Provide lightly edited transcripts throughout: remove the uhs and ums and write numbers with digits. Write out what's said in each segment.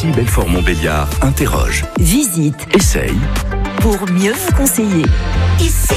Ici Belfort-Montbéliard interroge, Visite essaye. pour mieux vous conseiller. Ici.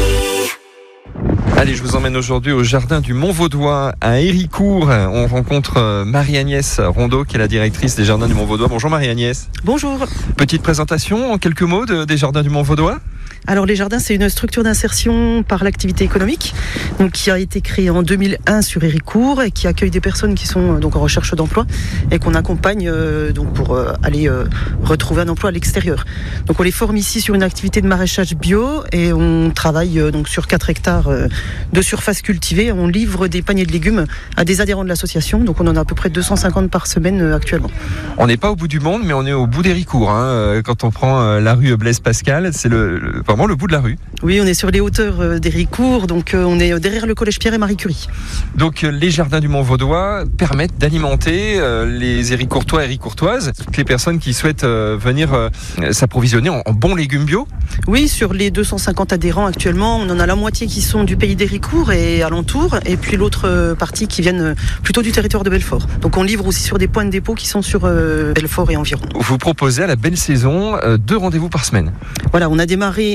Allez, je vous emmène aujourd'hui au jardin du Mont-Vaudois à Héricourt. On rencontre Marie-Agnès Rondeau, qui est la directrice des jardins du Mont-Vaudois. Bonjour Marie-Agnès. Bonjour. Petite présentation en quelques mots des jardins du Mont-Vaudois. Alors les jardins, c'est une structure d'insertion par l'activité économique, donc qui a été créée en 2001 sur Héricourt et qui accueille des personnes qui sont donc en recherche d'emploi et qu'on accompagne donc pour aller retrouver un emploi à l'extérieur. Donc on les forme ici sur une activité de maraîchage bio et on travaille donc sur 4 hectares de surface cultivée. On livre des paniers de légumes à des adhérents de l'association, donc on en a à peu près 250 par semaine actuellement. On n'est pas au bout du monde, mais on est au bout d'Héricourt. Quand on prend la rue Blaise Pascal, c'est vraiment le bout de la rue. Oui, on est sur les hauteurs d'Héricourt, donc on est derrière le collège Pierre et Marie Curie. Donc les jardins du Mont-Vaudois permettent d'alimenter les Héricourtois et Héricourtoises, toutes les personnes qui souhaitent venir s'approvisionner en bons légumes bio. Oui, sur les 250 adhérents actuellement, on en a la moitié qui sont du pays d'Héricourt et alentour, et puis l'autre partie qui viennent plutôt du territoire de Belfort. Donc on livre aussi sur des points de dépôt qui sont sur Belfort et environ. Vous proposez à la belle saison 2 rendez-vous par semaine. Voilà, on a démarré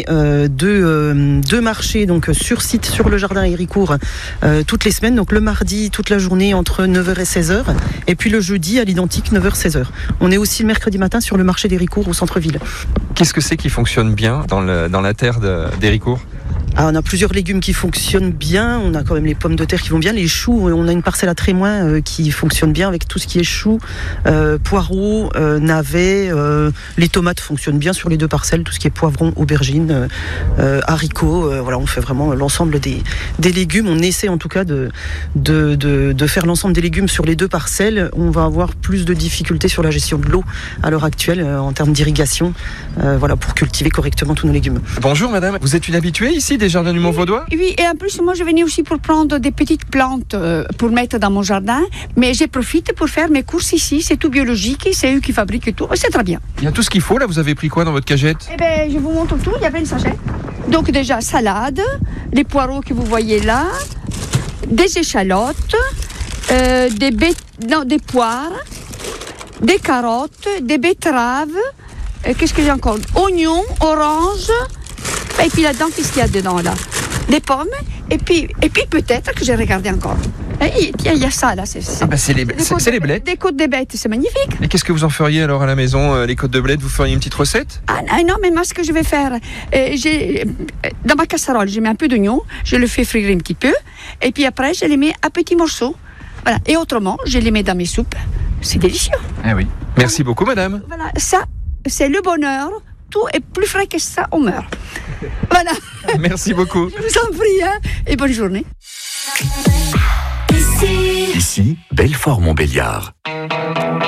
deux marchés donc sur site sur le jardin Héricourt toutes les semaines, donc le mardi toute la journée entre 9h et 16h, et puis le jeudi à l'identique 9h-16h. On est aussi le mercredi matin sur le marché d'Héricourt au centre-ville. Qu'est-ce que c'est qui fonctionne bien dans la terre d'Héricourt ? On a plusieurs légumes qui fonctionnent bien, on a quand même les pommes de terre qui vont bien, les choux, on a une parcelle à Trémoin qui fonctionne bien avec tout ce qui est choux, poireaux, navets, les tomates fonctionnent bien sur les 2 parcelles, tout ce qui est poivron, aubergines, haricots, voilà, on fait vraiment l'ensemble des légumes, on essaie en tout cas de faire l'ensemble des légumes sur les 2 parcelles. On va avoir plus de difficultés sur la gestion de l'eau à l'heure actuelle en termes d'irrigation, voilà, pour cultiver correctement tous nos légumes. Bonjour madame, vous êtes une habituée ici des jardins du Mont-Vaudois ? Oui, et en plus, moi, je venais aussi pour prendre des petites plantes pour mettre dans mon jardin. Mais je profite pour faire mes courses ici. C'est tout biologique, c'est eux qui fabriquent tout. C'est très bien. Il y a tout ce qu'il faut là, vous avez pris quoi dans votre cagette ? Eh bien, je vous montre tout. Il y a plein de sachets. Donc, déjà, salade, les poireaux que vous voyez là, des échalotes, des poires, des carottes, des betteraves. Qu'est-ce que j'ai encore ? Oignons, oranges. Et puis là-dedans, qu'est-ce qu'il y a dedans là ? Des pommes. Et puis peut-être que j'ai regardé encore. Il y a ça là. C'est les blettes. Des côtes de bêtes, c'est magnifique. Et qu'est-ce que vous en feriez alors à la maison, les côtes de bled ? Vous feriez une petite recette ? Ah non, mais moi ce que je vais faire, dans ma casserole, je mets un peu d'oignon, je le fais frire un petit peu, et puis après je les mets à petits morceaux. Voilà. Et autrement, je les mets dans mes soupes. C'est délicieux. Eh oui. Merci beaucoup madame. Voilà, ça, c'est le bonheur. Tout est plus frais que ça, on meurt. Voilà. Merci beaucoup. Je vous en prie, et bonne journée. Ici Belfort-Montbéliard.